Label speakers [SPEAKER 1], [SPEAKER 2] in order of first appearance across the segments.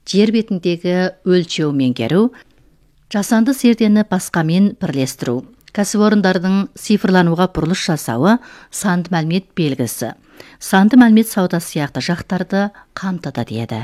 [SPEAKER 1] жер бетіндегі өлшеу меңгеру, жасанды зердені басқамен бірлестіру, кәсіпорындардың цифрлануға бұрылыс жасауы, санды мәлімет белгісі, санды мәлімет саудасы сияқты жақтарды қамтыды деді.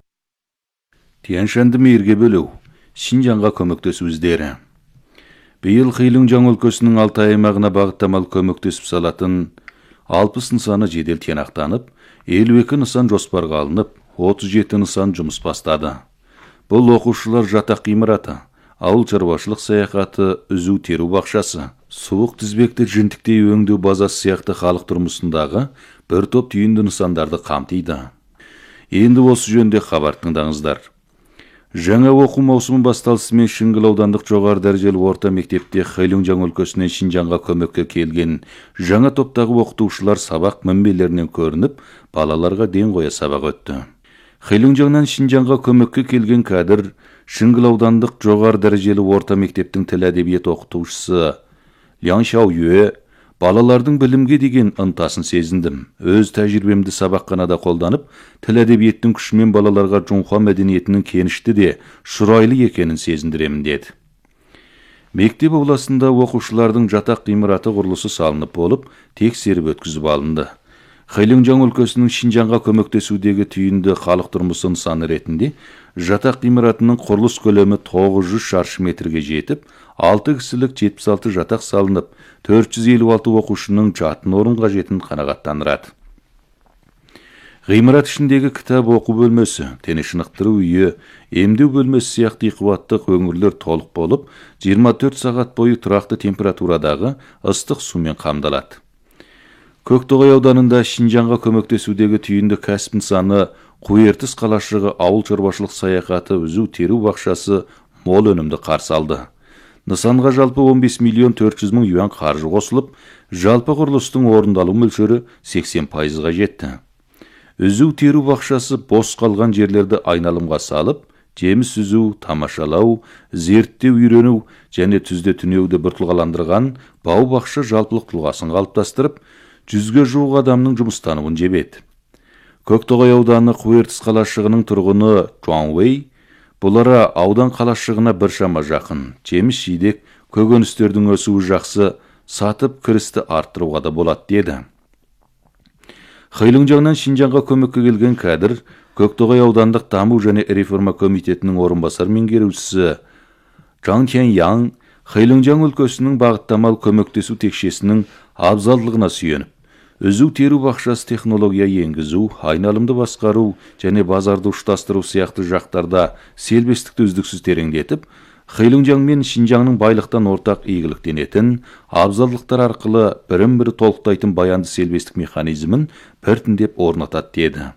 [SPEAKER 2] Тянь-Шаньды мейірге бөлу, Шинжаңға көмектесу іздері. Биыл Хэйлунжяң өлкөсінің 6 аймағына бағыттамалы көмектесіп салатын 60 нысаны жедел тиянақтанып, 52 нысан жоспарға алынып, 37 нысан жұмыс бастады. Бұл оқушылар жатақ ғимараты, ауыл шаруашылық саяхаты, үзу теру бақшасы, суық тізбекті жінтіктей өңдеу базасы сияқты халық тұрмысындағы бір топ түйінді нысандарды қамтиды. Енді осы жөнде хабар тыңдаңыздар. Жаңа оқу маусымы басталысымен Шыңғыл аудандық жоғары дәрежелі орта мектепте Хэйлунжяң өлкөсінен Шинжаңға көмекке келген жаңа топтағы оқытушылар сабақ мінбелерінен көрініп, балаларға ден қоя сабақ өтті. Хэйлунжяңнан Шинжаңға көмекке келген кадр Шыңғыл аудандық жоғары дәрежелі орта мектептің тіл әдебиет оқытушысы Лян Шаоюэ балалардың білімге деген ынтасын сезіндім. Өз тәжірибемді сабақханада қолданып, тіл әдебиеттің күшімен балаларға Жоңхуа мәдениетінің кенішті де шұрайлы екенін сезіндіремін деді. Мектеп ауласында оқушылардың жатақ ғимараты құрылысы салынып болып, тексеріп өткізіп алынды. Хэйлунжяң өлкөсінің Шинжаңға көмектесудегі түйінді халық тұрмысы нысаны ретінде жатақ ғимаратының құрылыс көлемі 900 шаршы метрге жетіп, 6 кісілік 76 жатақ салынып, 456 оқушының жатын орын қажетін қанағаттандырады. Ғимарат ішіндегі кітап оқу бөлмесі, дене шынықтыру үйі, емдеу бөлмесі сияқты қуаттық өңірлер толық болып, 24 сағат бойы тұрақты температурадағы ыстық сумен қамдалады. Көктоғай ауданында Шинжаңға көмектесудегі түйінді кәсіп нысаны Қуертіс қалашығы ауыл шаруашылық саяхаты, үзу теру бақшасы мол өнімді қарсы алды. Нысанға жалпы 15 миллион 400 мың юан қаржы қосылып, жалпы құрылыстың орындалу мөлшері 80%-ға жетті. Үзу теру бақшасы бос қалған жерлерді айналымға салып, жеміс үзу, тамашалау, зерттеу үйрену және түзде түнеуді біртұлғаландырған бау бақша жалпылық тұлғасын қалыптастырып, 100-ге жуық адамның жұмыстануын жебеді. Көктоғай ауданы Қуертіс қалашығының тұрғыны Чуан Уэй, бұлара аудан қалашығына біршама жақын, жеміс жидек, көкөністердің өсуі жақсы, сатып кірісті арттыруға да болады деді. Хэйлунжяңнан Шинжаңға көмекке келген кадр Көктоғай аудандық даму және реформа комитетінің орынбасар меңгерушісі Чжан Тяньяң Хэйлунжяң өлкөсінің бағыттамалы көмектесу текшесінің абзалдылығына сүйеніп, үзу теру бақшасы технология енгізу, айналымды басқару және базарды ұштастыру сияқты жақтарда селбестікті үздіксіз тереңдетіп, Хэйлунжяң мен Шинжаңның байлықтан ортақ игіліктенетін, абзалдықтар арқылы бірін-бірі толықтайтын баянды селбестік механизмін біртіндеп орнатады деді.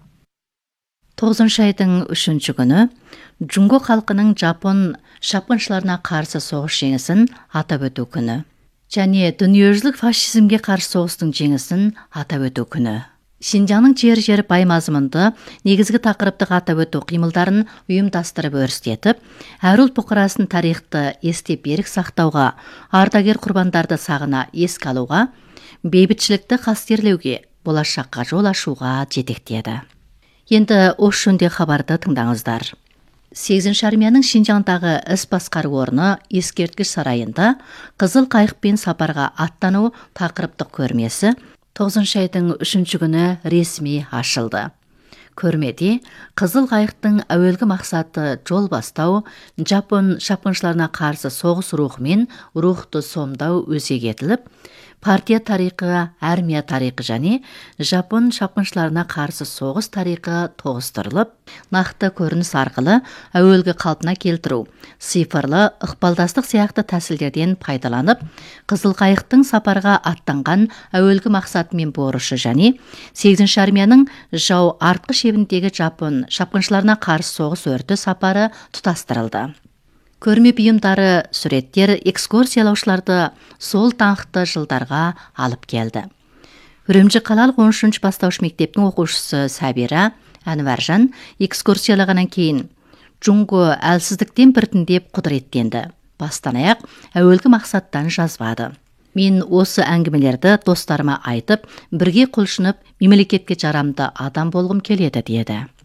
[SPEAKER 1] 9 айдың 3 күні Джунго халқының Жапон шапқыншыларына қарсы соғыс жеңісін атап өту күні. Және дүниежүзілік фашизмге қарсы соғыстың жеңісін атап өту күні. Шинжаңның жер бай мазмұнды негізгі тақырыптық атап өту қимылдарын ұйымдастырып өрістетіп, әр ұлт бұқарасын тарихты естеп берік сақтауға, ардагер құрбандарды сағына еске алуға, бейбітшілікті қастерлеуге, болашаққа жол ашуға жетектеді. Енді осы жөнде хабарды тыңдаңыздар. 8-ші армияның Шинжаңдағы іс басқару орны ескерткіш сарайында қызыл қайықпен сапарға аттану тақырыптық көрмесі 9 айдың 3 күні ресми ашылды. Көрмеде қызыл қайықтың әуелгі мақсаты жол бастау, Жапон шапқыншыларына қарсы соғыс рухымен рухты сомдау өзек етіліп, партия тарихы, армия тарихы және Жапон шапқыншыларына қарсы соғыс тарихы тоғыстырылып, нақты көрініс арқылы әуелгі қалпына келтіру, цифрлы ықпалдастық сияқты тәсілдерден пайдаланып, қызыл қайықтың сапарға аттанған әуелгі мақсаты мен борышы және 8-ші армияның жау артқы шебіндегі Жапон шапқыншыларына қарсы соғыс өрті сапары тұтастырылды. Көрме бұйымдары, суреттер, экскурсиялаушыларды сол таңқты жылдарға алып келді. Үрімжі қалалық 13-ші бастауыш мектептің оқушысы Сабира Әнуаржан экскурсиялағаннан кейін Джунго әлсіздіктен біртіндеп құдыреттенді. Бастан аяқ әуелгі мақсаттан жазбады. Мен осы әңгімелерді достарыма айтып, бірге құлшынып, мемлекетке жарамды адам болғым келеді деді.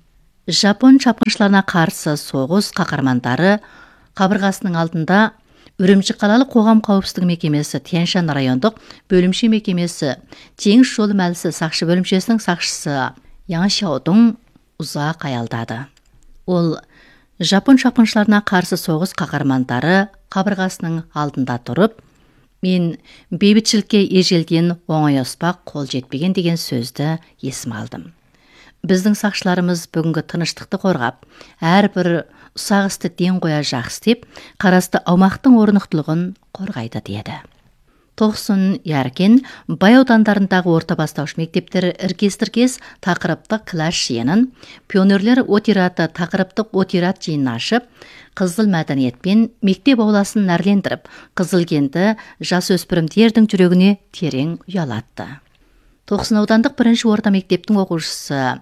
[SPEAKER 1] Жапон шапқыншыларына қарсы соғыс қаһармандары қабырғасының алдында Үрімші қалалық қоғам қауіпсіздігі мекемесі Тянь-Шань райондық бөлімше мекемесі теңіз жолы мәлісі сақшы бөлімшесінің сақшысы Яң Шаудың ұзақ аялдады. Ол Жапон шапқыншыларына қарсы соғыс қаһармандары қабырғасының алдында тұрып, мен бейбітшілікке ежелден оңай оспақ қол жетпеген деген сөзді есіме алдым. Біздің сақшыларымыз бүгінгі тыныштықты қорғап, әрбір ұсақ істі ден қоя жақсы деп, қарасты аумақтың орнықтылығын қорғайды деді. Тоқсын Яркен бай аудандарындағы орта бастауыш мектептері іркес-тіркес тақырыптық класс жиынын, пионерлер отираты тақырыптық отират жиынын ашып, қызыл мәдениетпен мектеп ауласын нәрлендіріп, қызылкенді жасөспірімдердің жүрегіне терең ұялатты. Тоқсын аудандық бірінші орта мектептің оқушысы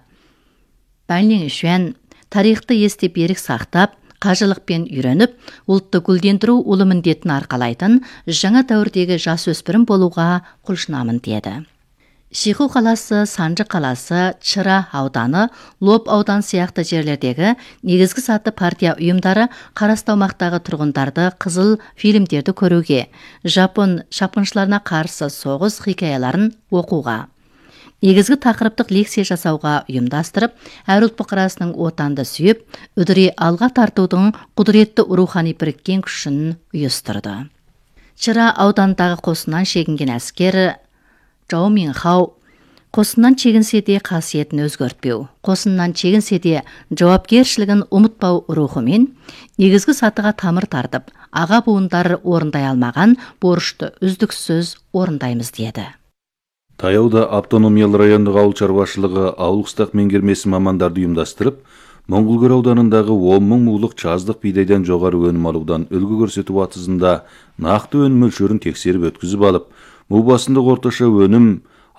[SPEAKER 1] Бәнлен Шуан тарихты есте берік сақтап, қажылықпен үйреніп, ұлтты гүлдендіру ұлы міндетін арқалайтын жаңа дәуірдегі жасөспірім болуға құлшынамын деді. Шиху қаласы, Санжы қаласы, Чыра ауданы, Лоп аудан сияқты жерлердегі негізгі саты партия ұйымдары қарасты аумақтағы тұрғындарды қызыл фильмдерді көруге, Жапон шапқыншыларына қарсы соғыс хикаяларын оқуға, негізгі тақырыптық лекция жасауға ұйымдастырып, әр ұлт бұқарасының отанды сүйіп, үдіре алға тартудың құдіретті рухани біріккен күшін ұйыстырды. Чыра аудандағы қосыннан шегінген әскер Жау Минхау қосыннан чегінсе де қасиетін өзгертпеу, қосыннан чегінсе де жауапкершілігін ұмытпау рухымен негізгі сатыға тамыр тартып, аға буындар орындай алмаған борышты үздіксіз орындаймыз деді.
[SPEAKER 2] Таяуда автономиялы райондық ауыл шаруашылығы ауыл-қыстақ меңгермесі мамандарды ұйымдастырып, Моңғолгөр ауданындағы 10 мың мулық жаздық бидайдан жоғары өнім алудан үлгі көрсету атызында нақты өнім мөлшерін тексеріп өткізіп алып, мұбасындық орташа өнім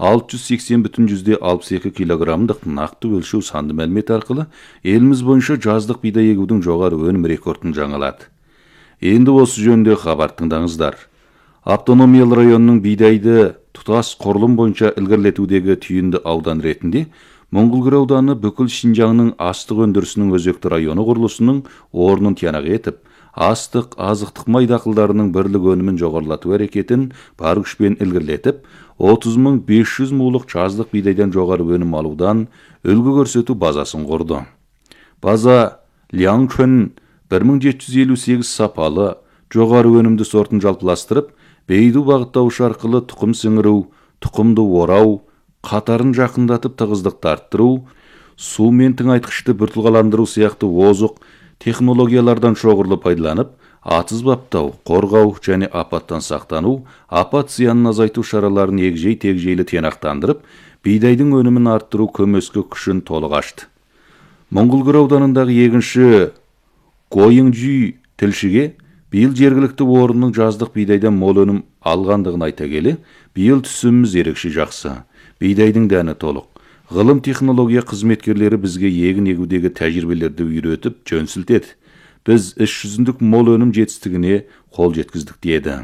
[SPEAKER 2] 680,62 килограммдық нақты өлшеу санды мәлімет арқылы еліміз бойынша жаздық бидай егудің жоғары өнім рекордын жаңалады. Енді осы жөнде хабар тыңдаңыздар. Автономиялы районның бидайды тұтас құрылым бойынша ілгерілетудегі түйінді аудан ретінде Моңғолгөр ауданы бүкіл Шинжаңның астық өндірісінің өзекті районы құрылысының орнын тиянақ етіп, астық, азықтық май дақылдарының бірлік өнімін жоғарылату әрекетін бар күшпен ілгерілетіп, 30.500 мулық жаздық бидайдан жоғары өнім алудан үлгі көрсету базасын құрды. База Ляңчөн 1758 сапалы, жоғары өнімді сортын жалпыластырып, бейду бағыттаушы арқылы тұқым сіңіру, тұқымды орау, қатарын жақындатып тығыздықты арттыру, су мен тыңайтқышты біртұлғаландыру сияқты озық технологиялардан шоғырлы пайдаланып, атыз баптау, қорғау және апаттан сақтану, апат зиянын азайту шараларын егжей-тегжейлі тиянақтандырып, бидайдың өнімін арттыру көмескі күшін толық ашты. Моңғолгөр ауданындағы егінші Гойыңжүй тілшіге биыл жергілікті орынның жаздық бидайдан мол өнім алғандығын айта келе, биыл түсіміз ерекше жақсы. Бидайдың дәні толық. Ғылым технология қызметкерлері бізге егін егудегі тәжірибелерді үйретіп, жөн сілтеді. Біз іс жүзіндік мол өнім жетістігіне қол жеткіздік деді.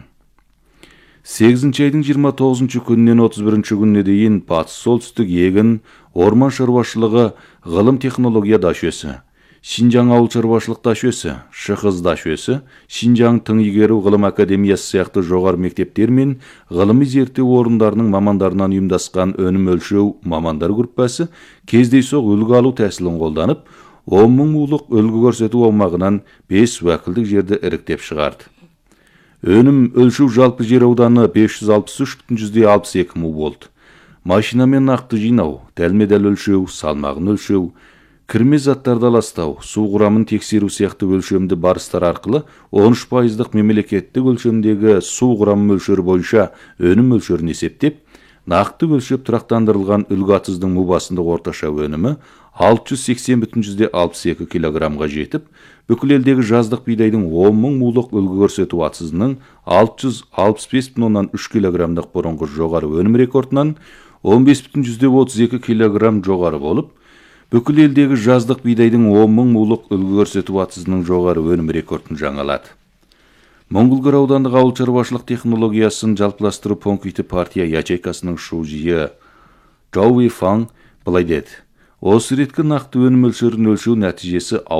[SPEAKER 2] 8 айдың 29 күннен 31 күніне дейін батыс солтүстік егін, орман шаруашылығы, ғылым технология дашөсі, Шинжаң ауыл шаруашылық дашөсі, Шықыз дашөсі, Шинжаң тың игеру ғылым академиясы сияқты жоғары мектептер мен ғылыми зерттеу орындарының мамандарынан ұйымдасқан өнім өлшеу мамандар группасы кездейсоқ үлгі алу тәсілін қолданып, 10 мың мулық үлгі көрсету аумағынан 5 уәкілдік жерді іріктеп шығарды. Өнім өлшеу жалпы жер ауданы 563,62 му болды. Машинамен нақты жинау, дәлме-дәл өлшеу, салмағын өлшеу, кірме заттарды ластау, су құрамын тексеру сияқты өлшемді барыстар арқылы 13% мемлекеттік өлшемдегі су құрамы мөлшері бойынша өнім мөлшерін есептеп, нақты өлшеп тұрақтандырылған үлгі атыздың мұбасындық орташа өнімі 680,62 килограммға жетіп, бүкіл елдегі жаздық бидайдың 10 мың мулық үлгі көрсету атызының 665,3 килограммдық бұрынғы жоғары өнім рекордынан 15,32 килограмм жоғары болып, бүкіл елдегі жаздық бидайдың 10 мың мулық үлгі көрсету атызының жоғары өнім рекордын жаңалады. Моңғолгөр аудандық ауыл шаруашылық технологиясын жалпыластыру пункті партия ячейкасының шужиы Жау Вейфаң былай деді. Осы реткі нақты өнім мөлшерін өлшеу нәтижесі